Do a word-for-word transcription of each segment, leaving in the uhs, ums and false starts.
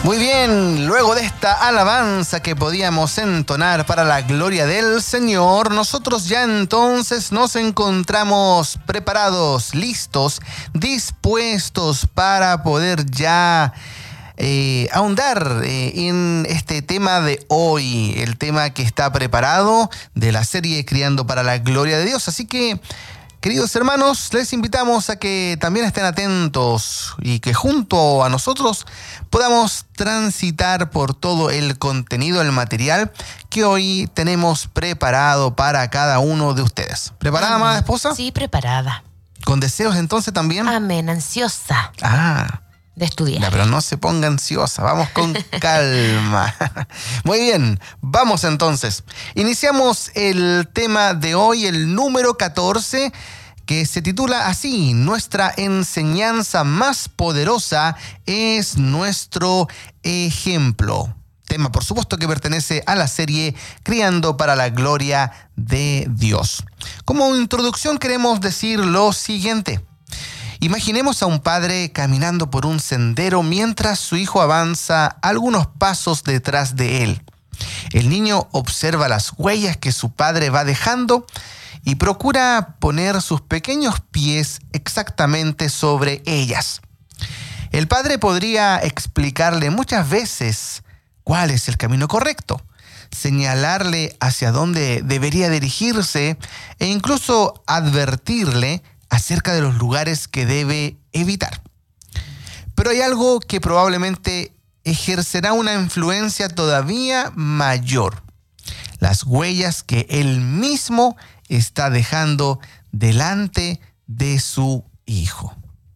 Muy bien, luego de esta alabanza que podíamos entonar para la gloria del Señor, nosotros ya entonces nos encontramos preparados, listos, dispuestos para poder ya eh, ahondar eh, en este tema de hoy, el tema que está preparado de la serie Criando para la Gloria de Dios. Así que, queridos hermanos, les invitamos a que también estén atentos y que junto a nosotros podamos transitar por todo el contenido, el material que hoy tenemos preparado para cada uno de ustedes. ¿Preparada, Amén. amada esposa? Sí, preparada. ¿Con deseos entonces también? Amén, ansiosa Ah, de estudiar. ya, pero no se ponga ansiosa, vamos con calma. Muy bien, vamos entonces. Iniciamos el tema de hoy, el número catorce, que se titula así: nuestra enseñanza más poderosa es nuestro ejemplo. Tema, por supuesto, que pertenece a la serie Criando para la Gloria de Dios. Como introducción queremos decir lo siguiente. Imaginemos a un padre caminando por un sendero mientras su hijo avanza algunos pasos detrás de él. El niño observa las huellas que su padre va dejando y procura poner sus pequeños pies exactamente sobre ellas. El padre podría explicarle muchas veces cuál es el camino correcto, señalarle hacia dónde debería dirigirse e incluso advertirle acerca de los lugares que debe evitar. Pero hay algo que probablemente ejercerá una influencia todavía mayor: las huellas que él mismo está dejando delante de su hijo.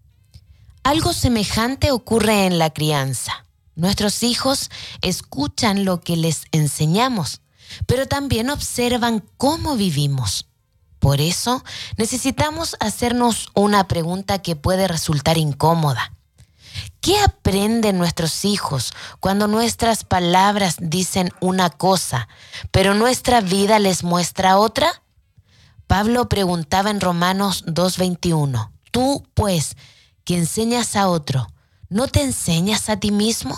Algo semejante ocurre en la crianza. Nuestros hijos escuchan lo que les enseñamos, pero también observan cómo vivimos. Por eso, necesitamos hacernos una pregunta que puede resultar incómoda. ¿Qué aprenden nuestros hijos cuando nuestras palabras dicen una cosa, pero nuestra vida les muestra otra? Pablo preguntaba en Romanos dos veintiuno, ¿tú, pues, que enseñas a otro, no te enseñas a ti mismo?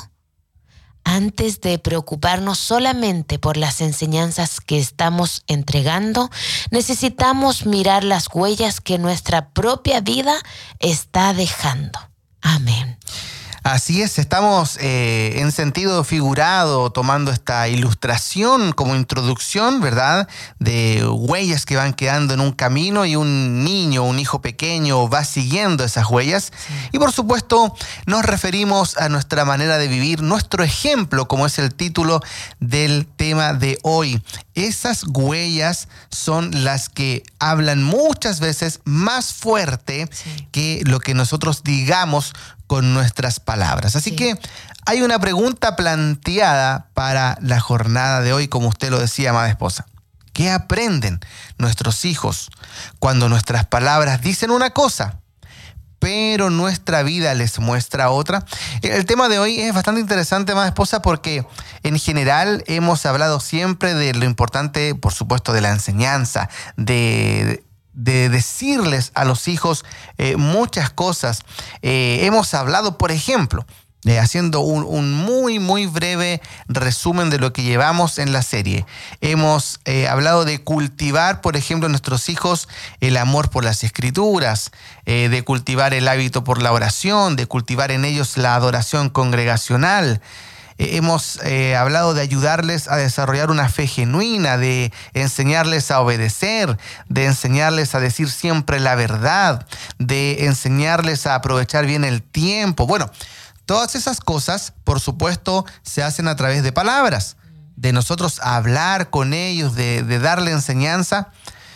Antes de preocuparnos solamente por las enseñanzas que estamos entregando, necesitamos mirar las huellas que nuestra propia vida está dejando. Amén. Así es, estamos eh, en sentido figurado tomando esta ilustración como introducción, ¿verdad?, de huellas que van quedando en un camino y un niño, un hijo pequeño va siguiendo esas huellas. Sí. Y por supuesto nos referimos a nuestra manera de vivir, nuestro ejemplo, como es el título del tema de hoy. Esas huellas son las que hablan muchas veces más fuerte sí. que lo que nosotros digamos con nuestras palabras. Así sí. que hay una pregunta planteada para la jornada de hoy, como usted lo decía, amada esposa. ¿Qué aprenden nuestros hijos cuando nuestras palabras dicen una cosa, pero nuestra vida les muestra otra? El tema de hoy es bastante interesante, amada esposa, porque en general hemos hablado siempre de lo importante, por supuesto, de la enseñanza, de... de decirles a los hijos eh, muchas cosas. Eh, hemos hablado, por ejemplo, eh, haciendo un, un muy, muy breve resumen de lo que llevamos en la serie. Hemos eh, hablado de cultivar, por ejemplo, en nuestros hijos el amor por las escrituras, eh, de cultivar el hábito por la oración, de cultivar en ellos la adoración congregacional. Hemos eh, hablado de ayudarles a desarrollar una fe genuina, de enseñarles a obedecer, de enseñarles a decir siempre la verdad, de enseñarles a aprovechar bien el tiempo. Bueno, todas esas cosas, por supuesto, se hacen a través de palabras, de nosotros hablar con ellos, de, de darle enseñanza.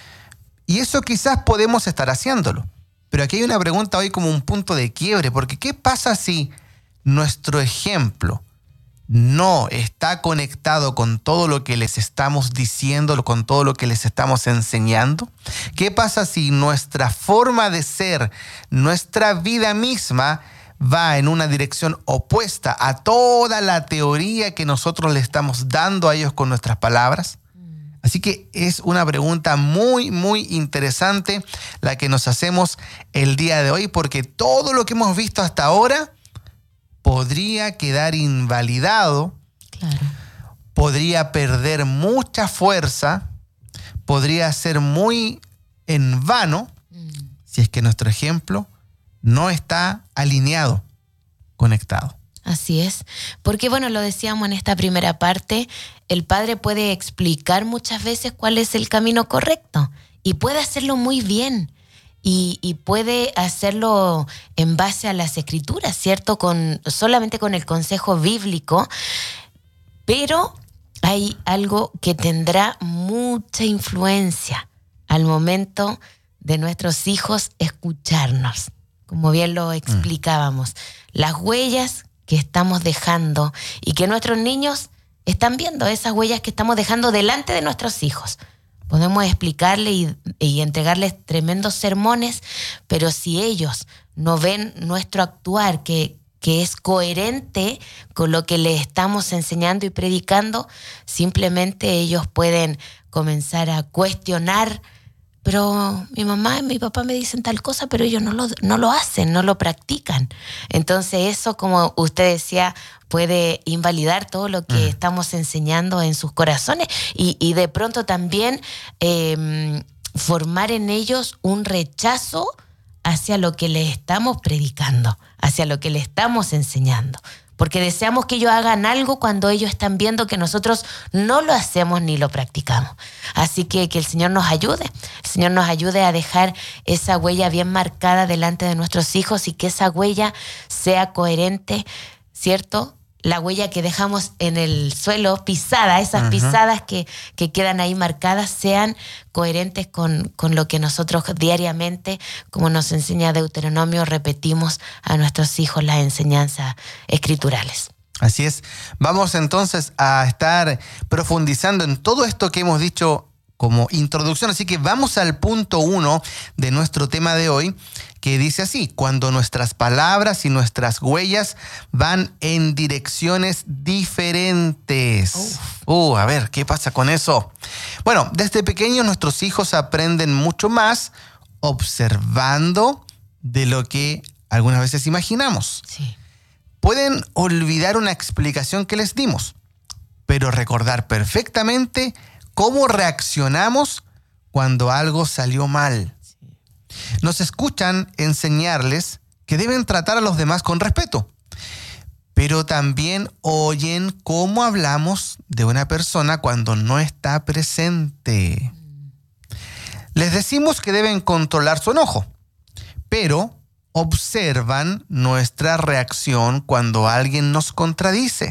Y eso quizás podemos estar haciéndolo. Pero aquí hay una pregunta hoy como un punto de quiebre, porque ¿qué pasa si nuestro ejemplo no está conectado con todo lo que les estamos diciendo, con todo lo que les estamos enseñando? ¿Qué pasa si nuestra forma de ser, nuestra vida misma, va en una dirección opuesta a toda la teoría que nosotros le estamos dando a ellos con nuestras palabras? Así que es una pregunta muy, muy interesante la que nos hacemos el día de hoy, porque todo lo que hemos visto hasta ahora podría quedar invalidado, Claro. podría perder mucha fuerza, podría ser muy en vano Mm. si es que nuestro ejemplo no está alineado, conectado. Así es, porque bueno, lo decíamos en esta primera parte, el padre puede explicar muchas veces cuál es el camino correcto y puede hacerlo muy bien y, y puede hacerlo en base a las escrituras, ¿cierto? Con, solamente con el consejo bíblico, pero hay algo que tendrá mucha influencia al momento de nuestros hijos escucharnos, como bien lo explicábamos, las huellas que estamos dejando y que nuestros niños están viendo, esas huellas que estamos dejando delante de nuestros hijos. Podemos explicarle y, y entregarles tremendos sermones, pero si ellos no ven nuestro actuar que, que es coherente con lo que les estamos enseñando y predicando, simplemente ellos pueden comenzar a cuestionar. Pero mi mamá y mi papá me dicen tal cosa, pero ellos no lo, no lo hacen, no lo practican. Entonces eso, como usted decía, puede invalidar todo lo que mm. estamos enseñando en sus corazones y, y de pronto también eh, formar en ellos un rechazo hacia lo que les estamos predicando, hacia lo que les estamos enseñando. Porque deseamos que ellos hagan algo cuando ellos están viendo que nosotros no lo hacemos ni lo practicamos. Así que que el Señor nos ayude. El Señor nos ayude a dejar esa huella bien marcada delante de nuestros hijos y que esa huella sea coherente, ¿cierto? La huella que dejamos en el suelo, pisada, esas uh-huh. pisadas que, que quedan ahí marcadas, sean coherentes con, con lo que nosotros diariamente, como nos enseña Deuteronomio, repetimos a nuestros hijos las enseñanzas escriturales. Así es. Vamos entonces a estar profundizando en todo esto que hemos dicho como introducción. Así que vamos al punto uno de nuestro tema de hoy, que dice así: cuando nuestras palabras y nuestras huellas van en direcciones diferentes. Uh, a ver, ¿qué pasa con eso? Bueno, desde pequeños nuestros hijos aprenden mucho más observando de lo que algunas veces imaginamos. Sí. Pueden olvidar una explicación que les dimos, pero recordar perfectamente cómo reaccionamos cuando algo salió mal. Nos escuchan enseñarles que deben tratar a los demás con respeto, pero también oyen cómo hablamos de una persona cuando no está presente. Les decimos que deben controlar su enojo, pero observan nuestra reacción cuando alguien nos contradice.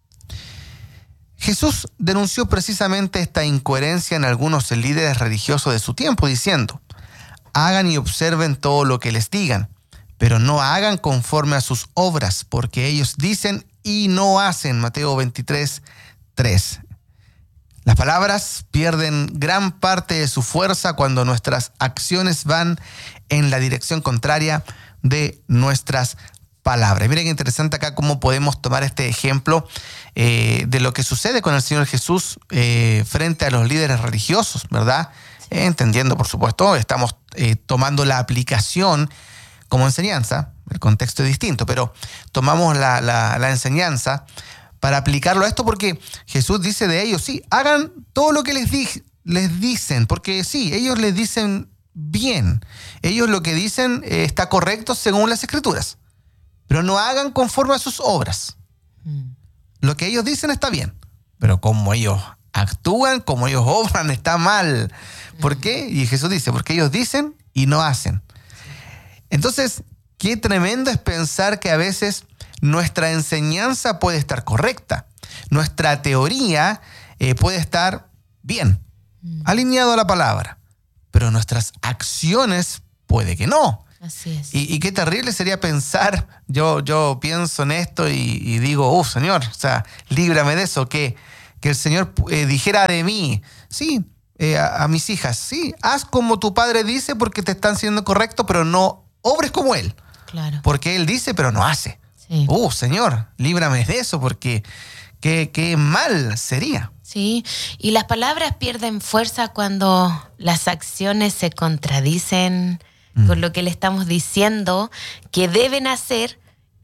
Jesús denunció precisamente esta incoherencia en algunos líderes religiosos de su tiempo, diciendo: hagan y observen todo lo que les digan, pero no hagan conforme a sus obras, porque ellos dicen y no hacen. Mateo veintitrés, tres. Las palabras pierden gran parte de su fuerza cuando nuestras acciones van en la dirección contraria de nuestras palabras. Miren qué interesante acá cómo podemos tomar este ejemplo eh, de lo que sucede con el Señor Jesús eh, frente a los líderes religiosos, ¿verdad? Eh, entendiendo, por supuesto, estamos eh, tomando la aplicación como enseñanza, el contexto es distinto, pero tomamos la, la, la enseñanza para aplicarlo a esto, porque Jesús dice de ellos: sí, hagan todo lo que les, di- les dicen, porque sí, ellos les dicen bien, ellos lo que dicen eh, está correcto según las Escrituras, pero no hagan conforme a sus obras. Mm. Lo que ellos dicen está bien, pero como ellos actúan, como ellos obran, está mal. ¿Por qué? Y Jesús dice: porque ellos dicen y no hacen. Entonces, qué tremendo es pensar que a veces nuestra enseñanza puede estar correcta, nuestra teoría eh, puede estar bien, mm. alineado a la palabra, pero nuestras acciones puede que no. Así es. Y, y qué terrible sería pensar, yo, yo pienso en esto y, y digo: oh, Señor, o sea, líbrame de eso, que, que el Señor eh, dijera de mí, sí, eh, a, a mis hijas, sí, haz como tu padre dice porque te están siendo correcto, pero no obres como él. Claro. Porque él dice, pero no hace. Sí. Oh, Señor, líbrame de eso, porque qué, qué mal sería. Sí, y las palabras pierden fuerza cuando las acciones se contradicen mm. con lo que le estamos diciendo que deben hacer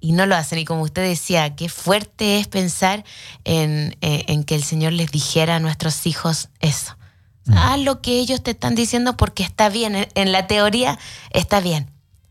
y no lo hacen. Y como usted decía, qué fuerte es pensar en, en, en que el Señor les dijera a nuestros hijos eso. Mm. Haz lo que ellos te están diciendo porque está bien. En, en la teoría está bien.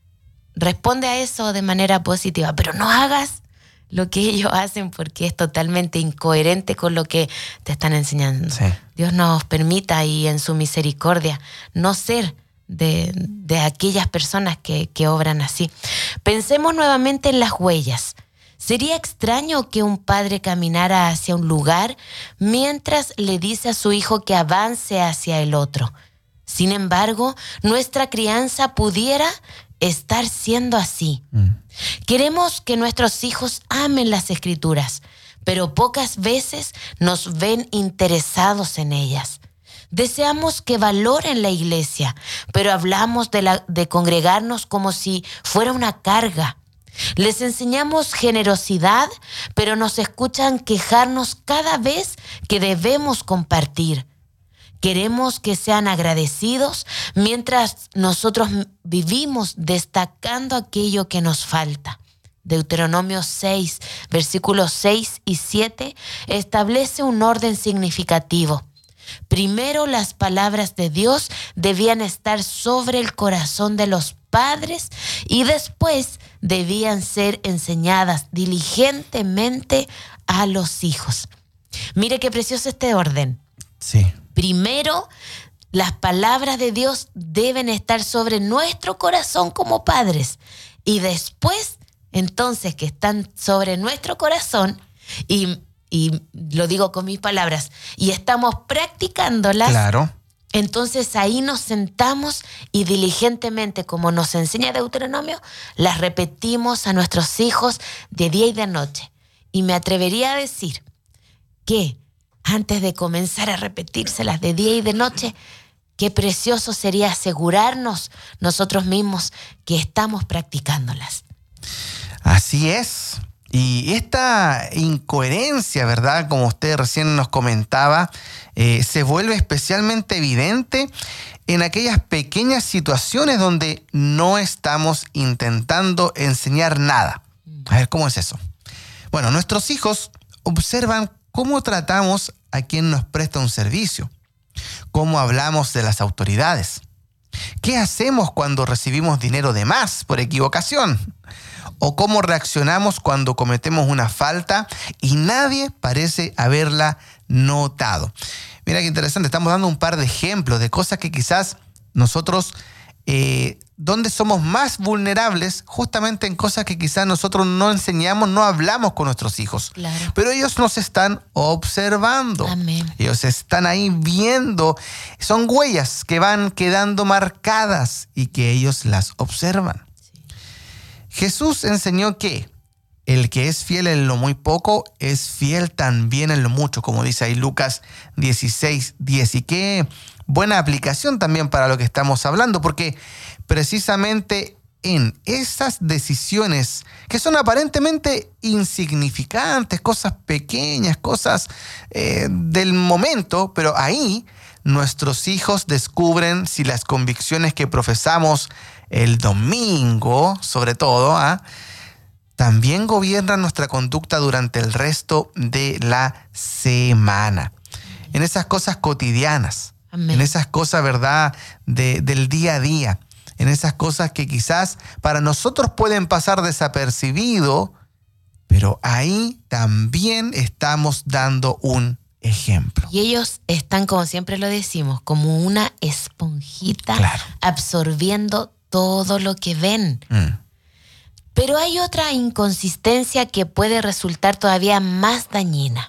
Responde a eso de manera positiva, pero no hagas lo que ellos hacen porque es totalmente incoherente con lo que te están enseñando. Sí. Dios nos permita y en su misericordia no ser de, de aquellas personas que, que obran así. Pensemos nuevamente en las huellas. ¿Sería extraño que un padre caminara hacia un lugar mientras le dice a su hijo que avance hacia el otro? Sin embargo, nuestra crianza pudiera estar siendo así. Mm. Queremos que nuestros hijos amen las Escrituras, pero pocas veces nos ven interesados en ellas. Deseamos que valoren la iglesia, pero hablamos de, la, de congregarnos como si fuera una carga. Les enseñamos generosidad, pero nos escuchan quejarnos cada vez que debemos compartir. Queremos que sean agradecidos mientras nosotros vivimos destacando aquello que nos falta. Deuteronomio seis, versículos seis y siete, establece un orden significativo. Primero, las palabras de Dios debían estar sobre el corazón de los padres y después debían ser enseñadas diligentemente a los hijos. Mire qué precioso este orden. Sí. Primero, las palabras de Dios deben estar sobre nuestro corazón como padres. Y después, entonces, que están sobre nuestro corazón, y, y lo digo con mis palabras, y estamos practicándolas, claro. Entonces ahí nos sentamos y diligentemente, como nos enseña Deuteronomio, las repetimos a nuestros hijos de día y de noche. Y me atrevería a decir que antes de comenzar a repetírselas de día y de noche, qué precioso sería asegurarnos nosotros mismos que estamos practicándolas. Así es. Y esta incoherencia, ¿verdad? Como usted recién nos comentaba, eh, se vuelve especialmente evidente en aquellas pequeñas situaciones donde no estamos intentando enseñar nada. A ver, ¿cómo es eso? Bueno, nuestros hijos observan cómo tratamos a quien nos presta un servicio, cómo hablamos de las autoridades, qué hacemos cuando recibimos dinero de más por equivocación, o cómo reaccionamos cuando cometemos una falta y nadie parece haberla notado. Mira qué interesante, estamos dando un par de ejemplos de cosas que quizás nosotros, eh, donde somos más vulnerables, justamente en cosas que quizás nosotros no enseñamos, no hablamos con nuestros hijos. Claro. Pero ellos nos están observando. Amén. Ellos están ahí viendo. Son huellas que van quedando marcadas y que ellos las observan. Sí. Jesús enseñó que el que es fiel en lo muy poco es fiel también en lo mucho, como dice ahí Lucas dieciséis, diez. Y qué buena aplicación también para lo que estamos hablando, porque precisamente en esas decisiones que son aparentemente insignificantes, cosas pequeñas, cosas eh, del momento, pero ahí nuestros hijos descubren si las convicciones que profesamos el domingo, sobre todo, ¿eh? también gobiernan nuestra conducta durante el resto de la semana. En esas cosas cotidianas, Amén. En esas cosas, ¿verdad?, de, del día a día, en esas cosas que quizás para nosotros pueden pasar desapercibido, pero ahí también estamos dando un ejemplo. Y ellos están, como siempre lo decimos, como una esponjita, claro, absorbiendo todo lo que ven. Mm. Pero hay otra inconsistencia que puede resultar todavía más dañina.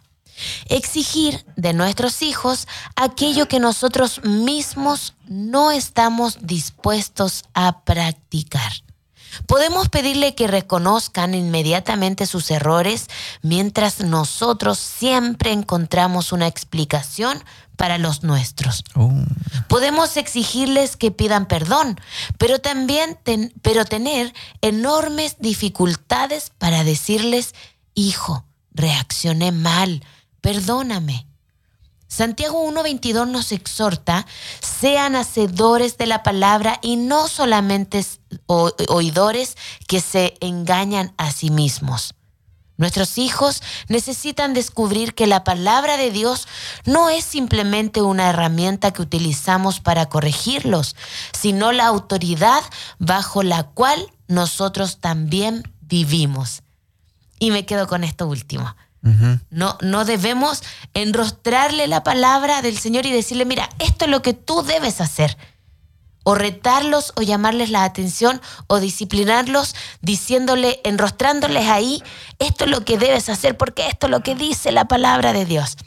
Exigir de nuestros hijos aquello que nosotros mismos no estamos dispuestos a practicar. Podemos pedirle que reconozcan inmediatamente sus errores mientras nosotros siempre encontramos una explicación para los nuestros. Oh. Podemos exigirles que pidan perdón, pero también ten, pero tener enormes dificultades para decirles: hijo, reaccioné mal, perdóname. Santiago uno veintidós nos exhorta: sean hacedores de la palabra y no solamente oidores que se engañan a sí mismos. Nuestros hijos necesitan descubrir que la palabra de Dios no es simplemente una herramienta que utilizamos para corregirlos, sino la autoridad bajo la cual nosotros también vivimos. Y me quedo con esto último. Uh-huh. No, no debemos enrostrarle la palabra del Señor y decirle: mira, esto es lo que tú debes hacer. O retarlos, o llamarles la atención, o disciplinarlos, diciéndole, enrostrándoles ahí: esto es lo que debes hacer porque esto es lo que dice la palabra de Dios.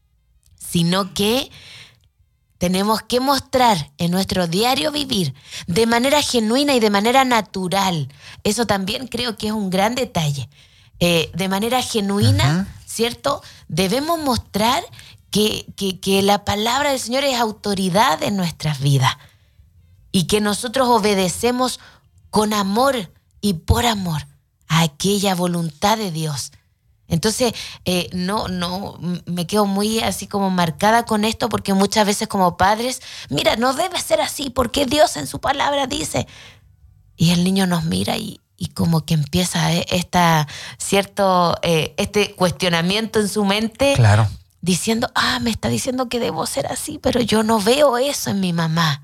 Sino que tenemos que mostrar en nuestro diario vivir de manera genuina y de manera natural. Eso también creo que es un gran detalle. Eh, de manera genuina, uh-huh. ¿cierto? Debemos mostrar que, que, que la palabra del Señor es autoridad en nuestras vidas. Y que nosotros obedecemos con amor y por amor a aquella voluntad de Dios. Entonces, eh, no, no, me quedo muy así como marcada con esto, porque muchas veces como padres, mira, no debe ser así, porque Dios en su palabra dice. Y el niño nos mira y, y como que empieza esta, cierto, eh, este cuestionamiento en su mente. Claro. Diciendo: ah, me está diciendo que debo ser así, pero yo no veo eso en mi mamá.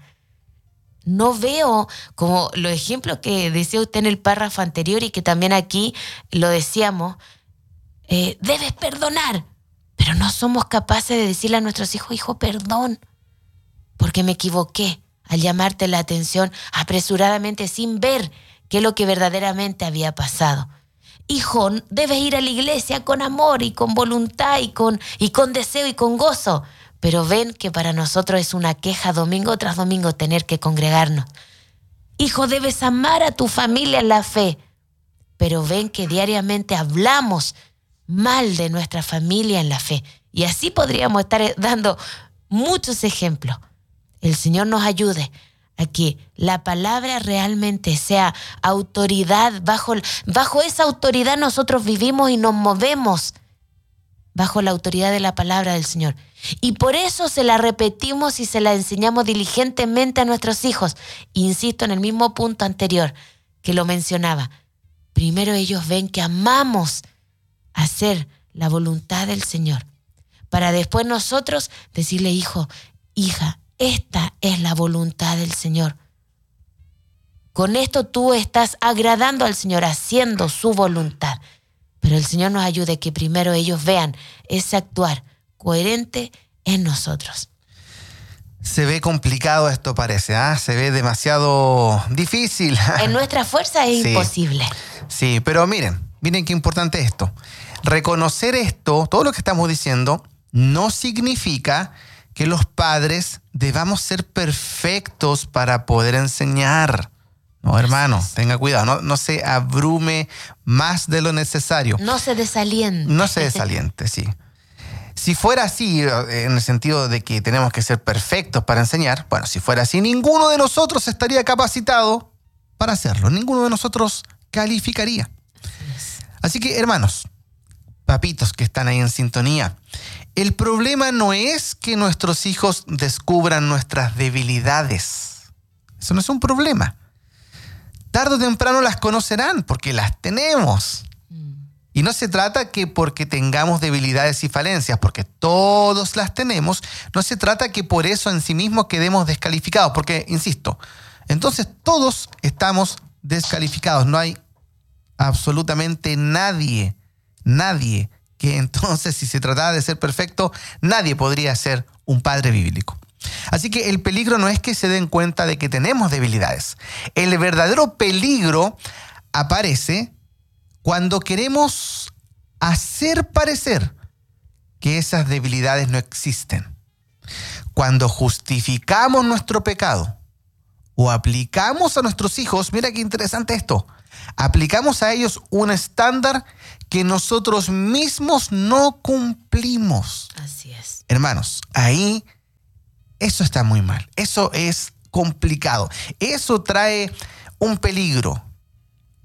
No veo, como los ejemplos que decía usted en el párrafo anterior y que también aquí lo decíamos, eh, debes perdonar, pero no somos capaces de decirle a nuestros hijos: hijo, perdón, porque me equivoqué al llamarte la atención apresuradamente sin ver qué es lo que verdaderamente había pasado. Hijo, debes ir a la iglesia con amor y con voluntad y con, y con deseo y con gozo. Pero ven que para nosotros es una queja domingo tras domingo tener que congregarnos. Hijo, debes amar a tu familia en la fe. Pero ven que diariamente hablamos mal de nuestra familia en la fe. Y así podríamos estar dando muchos ejemplos. El Señor nos ayude a que la palabra realmente sea autoridad. Bajo, bajo esa autoridad nosotros vivimos y nos movemos. Bajo la autoridad de la palabra del Señor. Y por eso se la repetimos y se la enseñamos diligentemente a nuestros hijos. Insisto en el mismo punto anterior que lo mencionaba. Primero ellos ven que amamos hacer la voluntad del Señor, para después nosotros decirle: hijo, hija, esta es la voluntad del Señor. Con esto tú estás agradando al Señor, haciendo su voluntad. Pero el Señor nos ayude que primero ellos vean ese actuar coherente en nosotros. Se ve complicado esto, parece, ¿ah? ¿eh? Se ve demasiado difícil. En nuestra fuerza es sí, imposible. Sí, pero miren, miren qué importante esto. Reconocer esto, todo lo que estamos diciendo, no significa que los padres debamos ser perfectos para poder enseñar. No, hermano, tenga cuidado, no, no se abrume más de lo necesario. No se desaliente. No se desaliente, sí. Si fuera así, en el sentido de que tenemos que ser perfectos para enseñar, bueno, si fuera así, ninguno de nosotros estaría capacitado para hacerlo. Ninguno de nosotros calificaría. Así que, hermanos, papitos que están ahí en sintonía, el problema no es que nuestros hijos descubran nuestras debilidades. Eso no es un problema. Tarde o temprano las conocerán porque las tenemos. Y no se trata que porque tengamos debilidades y falencias, porque todos las tenemos, no se trata que por eso en sí mismos quedemos descalificados, porque, insisto, entonces todos estamos descalificados. No hay absolutamente nadie, nadie que entonces, si se tratara de ser perfecto, nadie podría ser un padre bíblico. Así que el peligro no es que se den cuenta de que tenemos debilidades. El verdadero peligro aparece cuando queremos hacer parecer que esas debilidades no existen. Cuando justificamos nuestro pecado o aplicamos a nuestros hijos, mira qué interesante esto, aplicamos a ellos un estándar que nosotros mismos no cumplimos. Así es. Hermanos, ahí eso está muy mal. Eso es complicado. Eso trae un peligro a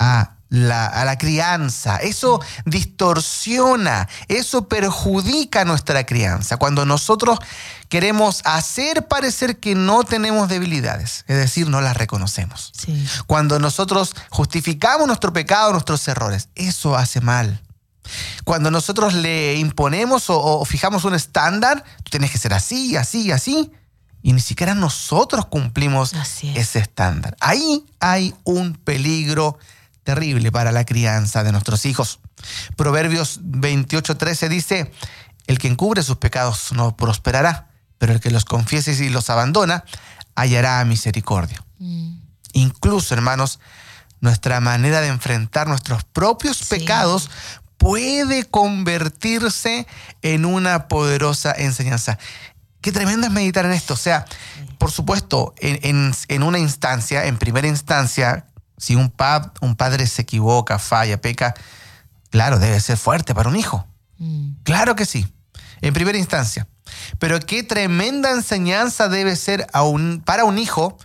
la, a la crianza. Eso distorsiona, eso perjudica nuestra crianza. Cuando nosotros queremos hacer parecer que no tenemos debilidades, es decir, no las reconocemos. Sí. Cuando nosotros justificamos nuestro pecado, nuestros errores, eso hace mal. Cuando nosotros le imponemos o, o fijamos un estándar, tú tienes que ser así, así, así, y ni siquiera nosotros cumplimos ese estándar. Ahí hay un peligro terrible para la crianza de nuestros hijos. Proverbios veintiocho trece dice: el que encubre sus pecados no prosperará, pero el que los confiese y los abandona hallará misericordia. Mm. Incluso, hermanos, nuestra manera de enfrentar nuestros propios sí. pecados puede convertirse en una poderosa enseñanza. Qué tremendo es meditar en esto. O sea, por supuesto, en, en, en una instancia, en primera instancia, si un, pa, un padre se equivoca, falla, peca, claro, debe ser fuerte para un hijo. Mm. Claro que sí, en primera instancia. Pero qué tremenda enseñanza debe ser a un, para un hijo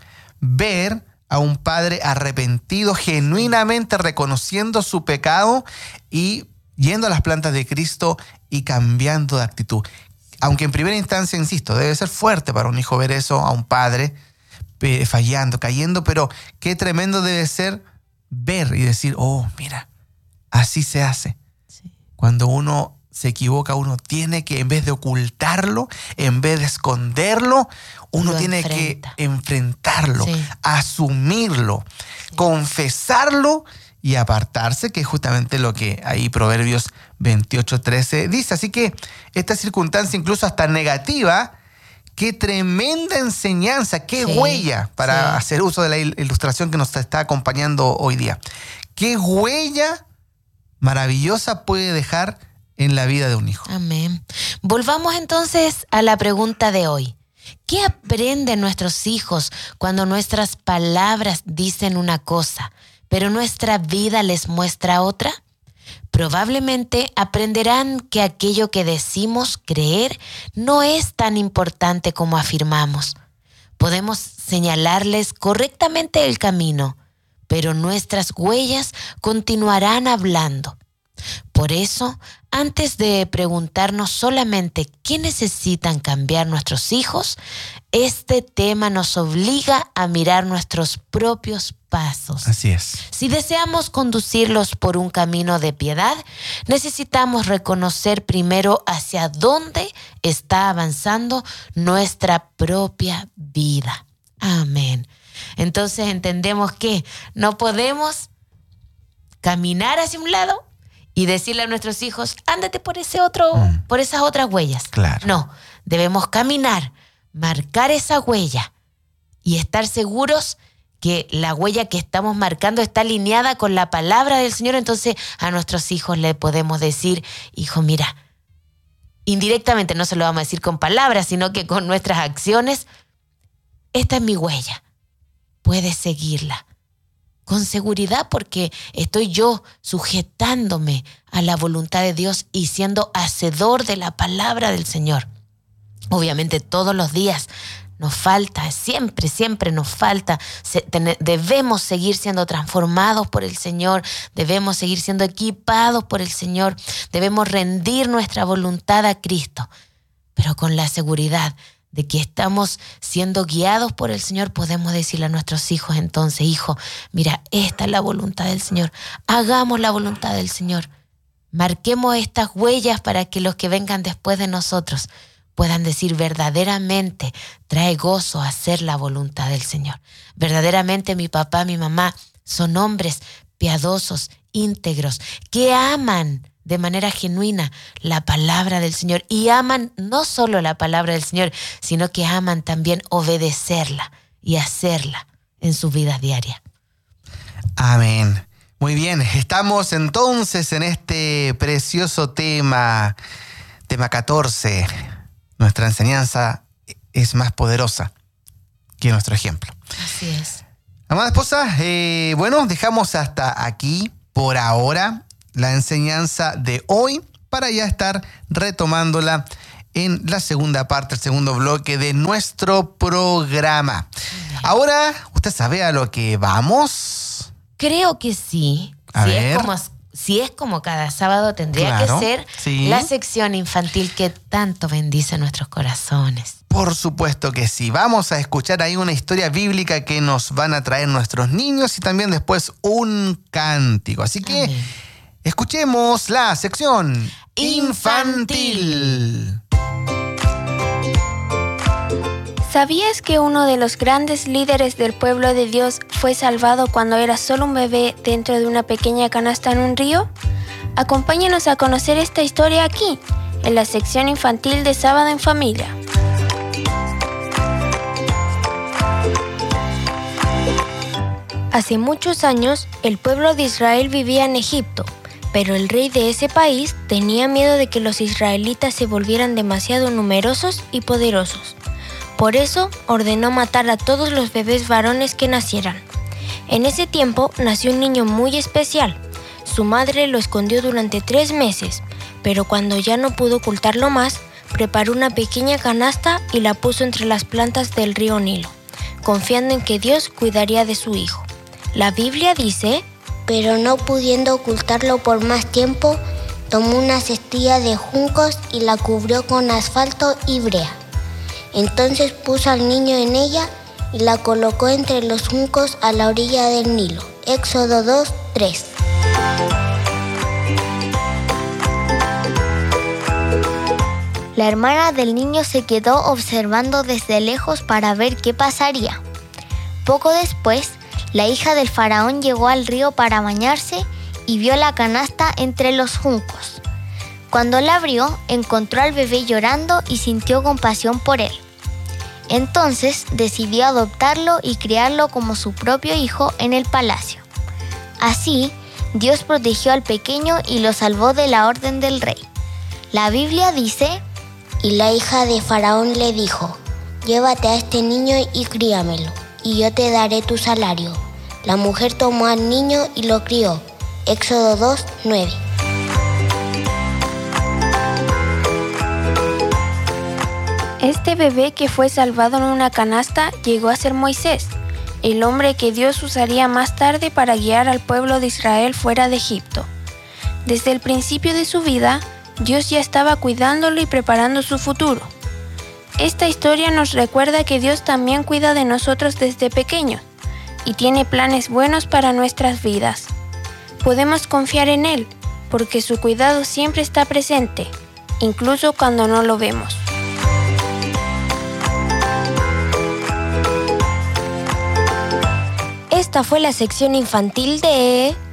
ver a un padre arrepentido, genuinamente reconociendo su pecado y yendo a las plantas de Cristo y cambiando de actitud. Aunque en primera instancia, insisto, debe ser fuerte para un hijo ver eso, a un padre eh, fallando, cayendo, pero qué tremendo debe ser ver y decir, oh, mira, así se hace. Sí. Cuando uno se equivoca, uno tiene que, en vez de ocultarlo, en vez de esconderlo, uno Lo tiene enfrenta. que enfrentarlo, sí. asumirlo, sí. confesarlo y apartarse, que es justamente lo que ahí Proverbios veintiocho trece dice. Así que esta circunstancia, incluso hasta negativa, qué tremenda enseñanza, qué sí, huella, para sí. hacer uso de la ilustración que nos está acompañando hoy día. Qué huella maravillosa puede dejar en la vida de un hijo. Amén. Volvamos entonces a la pregunta de hoy. ¿Qué aprenden nuestros hijos cuando nuestras palabras dicen una cosa, pero nuestra vida les muestra otra? Probablemente aprenderán que aquello que decimos creer no es tan importante como afirmamos. Podemos señalarles correctamente el camino, pero nuestras huellas continuarán hablando. Por eso, antes de preguntarnos solamente qué necesitan cambiar nuestros hijos, este tema nos obliga a mirar nuestros propios pasos. Así es. Si deseamos conducirlos por un camino de piedad, necesitamos reconocer primero hacia dónde está avanzando nuestra propia vida. Amén. Entonces entendemos que no podemos caminar hacia un lado y decirle a nuestros hijos, ándate por ese otro, mm. por esas otras huellas. Claro. No, debemos caminar, marcar esa huella y estar seguros que la huella que estamos marcando está alineada con la palabra del Señor. Entonces a nuestros hijos le podemos decir, hijo, mira, indirectamente no se lo vamos a decir con palabras, sino que con nuestras acciones, esta es mi huella, puedes seguirla. Con seguridad, porque estoy yo sujetándome a la voluntad de Dios y siendo hacedor de la palabra del Señor. Obviamente todos los días nos falta, siempre, siempre nos falta. Debemos seguir siendo transformados por el Señor, debemos seguir siendo equipados por el Señor, debemos rendir nuestra voluntad a Cristo, pero con la seguridad de que estamos siendo guiados por el Señor, podemos decirle a nuestros hijos entonces, hijo, mira, esta es la voluntad del Señor. Hagamos la voluntad del Señor. Marquemos estas huellas para que los que vengan después de nosotros puedan decir verdaderamente, trae gozo hacer la voluntad del Señor. Verdaderamente mi papá, mi mamá son hombres piadosos, íntegros, que aman de manera genuina la palabra del Señor y aman no solo la palabra del Señor, sino que aman también obedecerla y hacerla en su vida diaria. Amén. Muy bien, estamos entonces en este precioso tema, tema catorce. Nuestra enseñanza es más poderosa que nuestro ejemplo. Así es. Amada esposa, eh, bueno, dejamos hasta aquí por ahora la enseñanza de hoy para ya estar retomándola en la segunda parte, el segundo bloque de nuestro programa. Ahora, ¿usted sabe a lo que vamos? Creo que sí. A si ver. es como Si es como cada sábado, tendría Claro, que ser sí. la sección infantil que tanto bendice nuestros corazones. Por supuesto que sí. Vamos a escuchar ahí una historia bíblica que nos van a traer nuestros niños y también después un cántico. Así que Amén. Escuchemos la sección infantil. ¿Sabías que uno de los grandes líderes del pueblo de Dios fue salvado cuando era solo un bebé dentro de una pequeña canasta en un río? Acompáñanos a conocer esta historia aquí, en la sección infantil de Sábado en Familia. Hace muchos años, el pueblo de Israel vivía en Egipto, pero el rey de ese país tenía miedo de que los israelitas se volvieran demasiado numerosos y poderosos. Por eso ordenó matar a todos los bebés varones que nacieran. En ese tiempo nació un niño muy especial. Su madre lo escondió durante tres meses, pero cuando ya no pudo ocultarlo más, preparó una pequeña canasta y la puso entre las plantas del río Nilo, confiando en que Dios cuidaría de su hijo. La Biblia dice: pero no pudiendo ocultarlo por más tiempo, tomó una cestilla de juncos y la cubrió con asfalto y brea. Entonces puso al niño en ella y la colocó entre los juncos a la orilla del Nilo. Éxodo dos, tres. La hermana del niño se quedó observando desde lejos para ver qué pasaría. Poco después, la hija del faraón llegó al río para bañarse y vio la canasta entre los juncos. Cuando la abrió, encontró al bebé llorando y sintió compasión por él. Entonces decidió adoptarlo y criarlo como su propio hijo en el palacio. Así, Dios protegió al pequeño y lo salvó de la orden del rey. La Biblia dice: y la hija de Faraón le dijo: llévate a este niño y críamelo, y yo te daré tu salario. La mujer tomó al niño y lo crió. Éxodo dos, nueve. Este bebé que fue salvado en una canasta llegó a ser Moisés, el hombre que Dios usaría más tarde para guiar al pueblo de Israel fuera de Egipto. Desde el principio de su vida, Dios ya estaba cuidándolo y preparando su futuro. Esta historia nos recuerda que Dios también cuida de nosotros desde pequeños y tiene planes buenos para nuestras vidas. Podemos confiar en Él, porque su cuidado siempre está presente, incluso cuando no lo vemos. Esta fue la sección infantil de